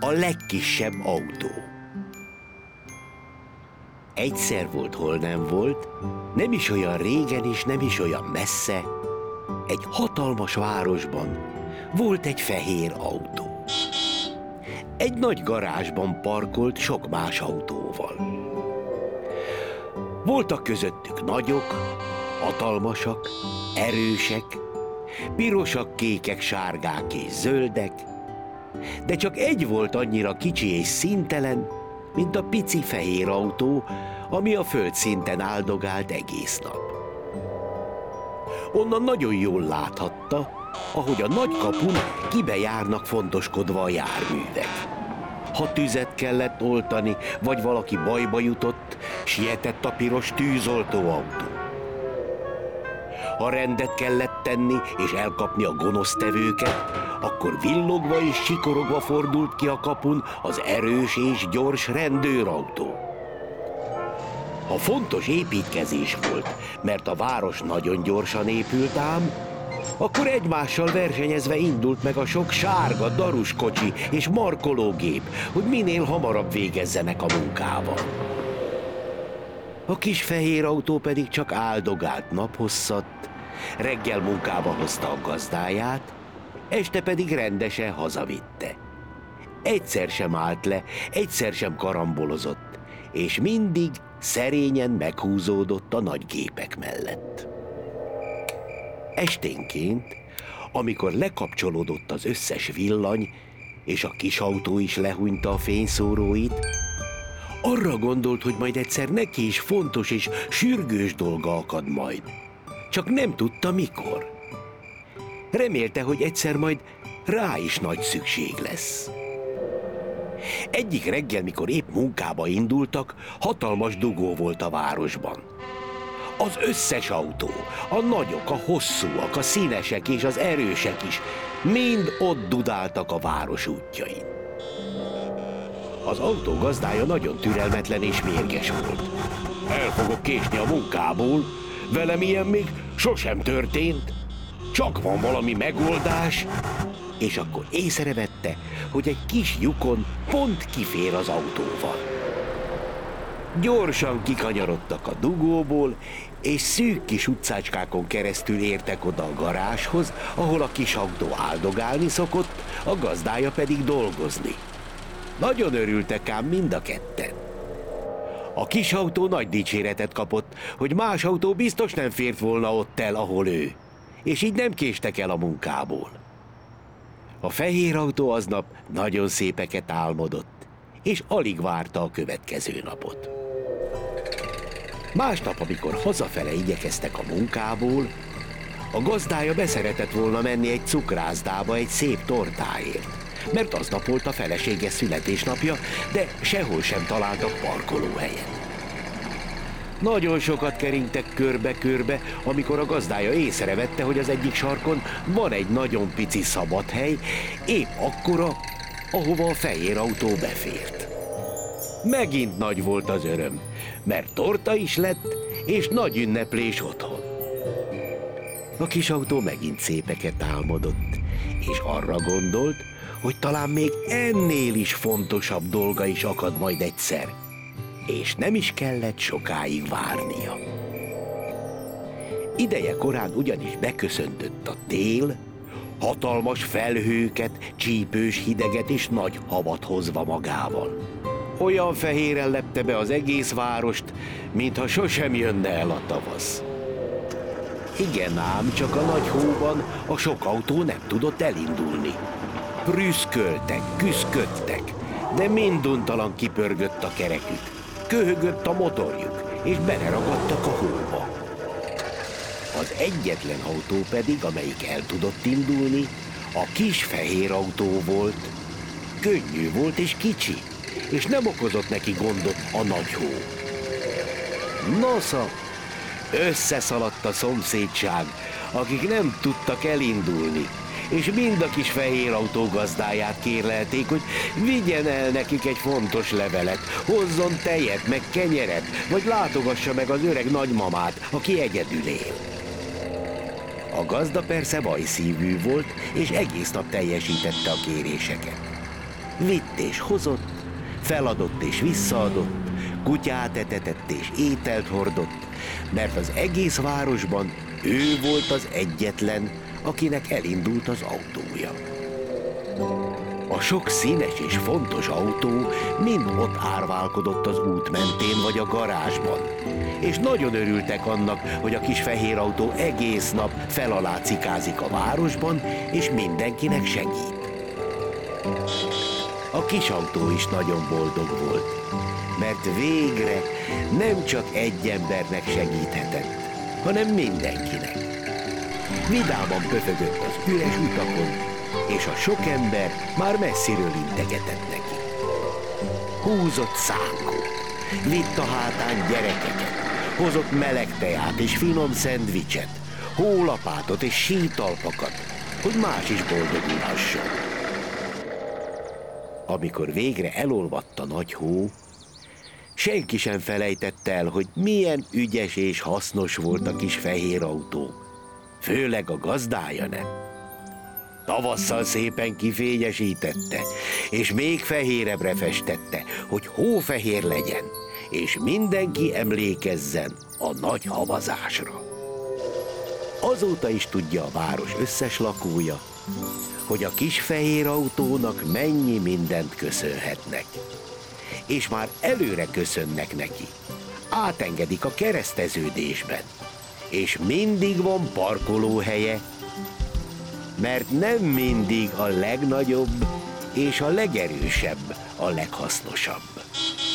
a legkisebb autó. Egyszer volt, hol nem volt, nem is olyan régen és nem is olyan messze, egy hatalmas városban volt egy fehér autó. Egy nagy garázsban parkolt sok más autóval. Voltak közöttük nagyok, hatalmasak, erősek, pirosak, kékek, sárgák és zöldek, de csak egy volt annyira kicsi és színtelen, mint a pici fehér autó, ami a földszinten áldogált egész nap. Onnan nagyon jól láthatta, ahogy a nagy kapun kibejárnak fontoskodva a járművek. Ha tüzet kellett oltani, vagy valaki bajba jutott, sietett a piros tűzoltóautó. Ha rendet kellett tenni és elkapni a gonosztevőket, akkor villogva és csikorogva fordult ki a kapun az erős és gyors rendőrautó. Ha fontos építkezés volt, mert a város nagyon gyorsan épült ám, akkor egymással versenyezve indult meg a sok sárga daruskocsi és markológép, hogy minél hamarabb végezzenek a munkával. A kis fehér autó pedig csak áldogált naphosszat, reggel munkába hozta a gazdáját, este pedig rendesen hazavitte. Egyszer sem állt le, egyszer sem karambolozott, és mindig szerényen meghúzódott a nagy gépek mellett. Esténként, amikor lekapcsolódott az összes villany, és a kis autó is lehúnyta a fényszóróit, arra gondolt, hogy majd egyszer neki is fontos és sürgős dolga akad majd. Csak nem tudta mikor. Remélte, hogy egyszer majd rá is nagy szükség lesz. Egyik reggel, mikor épp munkába indultak, hatalmas dugó volt a városban. Az összes autó, a nagyok, a hosszúak, a színesek és az erősek is mind ott dudáltak a város útjain. Az autó gazdája nagyon türelmetlen és mérges volt. El fogok késni a munkából, velem ilyen még sosem történt. Csak van valami megoldás. És akkor észrevette, hogy egy kis lyukon pont kifér az autóval. Gyorsan kikanyarodtak a dugóból, és szűk kis utcácskákon keresztül értek oda a garázshoz, ahol a kis autó áldogálni szokott, a gazdája pedig dolgozni. Nagyon örültek ám mind a ketten. A kis autó nagy dicséretet kapott, hogy más autó biztos nem fért volna ott el, ahol ő, és így nem késtek el a munkából. A fehér autó aznap nagyon szépeket álmodott, és alig várta a következő napot. Másnap, amikor hazafele igyekeztek a munkából, a gazdája beszeretett volna menni egy cukrászdába egy szép tortáért, mert aznap volt a felesége születésnapja, de sehol sem találtak parkolóhelyet. Nagyon sokat keringtek körbe-körbe, amikor a gazdája észrevette, hogy az egyik sarkon van egy nagyon pici szabadhely, épp akkora, ahova a fehér autó befért. Megint nagy volt az öröm, mert torta is lett, és nagy ünneplés otthon. A kis autó megint szépeket álmodott, és arra gondolt, hogy talán még ennél is fontosabb dolga is akad majd egyszer, és nem is kellett sokáig várnia. Ideje korán ugyanis beköszöntött a tél, hatalmas felhőket, csípős hideget és nagy havat hozva magával. Olyan fehéren lepte be az egész várost, mintha sosem jönne el a tavasz. Igen ám, csak a nagy hóban a sok autó nem tudott elindulni. Prüszköltek, küszködtek, de minduntalan kipörgött a kerekük, köhögött a motorjuk, és beleragadtak a hóba. Az egyetlen autó pedig, amelyik el tudott indulni, a kis fehér autó volt. Könnyű volt és kicsi, és nem okozott neki gondot a nagy hó. Nosza, összeszaladt a szomszédság, akik nem tudtak elindulni, és mind a kis fehér autó gazdáját kérlelték, hogy vigyen el nekik egy fontos levelet, hozzon tejet, meg kenyeret, vagy látogassa meg az öreg nagymamát, aki egyedül él. A gazda persze vajszívű volt, és egész nap teljesítette a kéréseket. Vitt és hozott, feladott és visszaadott, kutyát etetett és ételt hordott, mert az egész városban ő volt az egyetlen, akinek elindult az autója. A sok színes és fontos autó mind ott árválkodott az út mentén vagy a garázsban, és nagyon örültek annak, hogy a kis fehér autó egész nap fel alá cikázik a városban, és mindenkinek segít. A kis autó is nagyon boldog volt, mert végre nem csak egy embernek segíthetett, hanem mindenkinek. Vidáman pöfögött az üres utakon, és a sok ember már messziről integetett neki. Húzott szánkót, vitt a hátán gyerekeket, hozott meleg teját és finom szendvicset, hólapátot és sítalpakat, hogy más is boldogulhasson. Amikor végre elolvadt a nagy hó, senki sem felejtette el, hogy milyen ügyes és hasznos volt a kis fehér autó, főleg a gazdája nem. Tavasszal szépen kifényesítette, és még fehérebbre festette, hogy hófehér legyen, és mindenki emlékezzen a nagy havazásra. Azóta is tudja a város összes lakója, hogy a kis fehér autónak mennyi mindent köszönhetnek. És már előre köszönnek neki, átengedik a kereszteződésben, és mindig van parkolóhelye, mert nem mindig a legnagyobb és a legerősebb a leghasznosabb.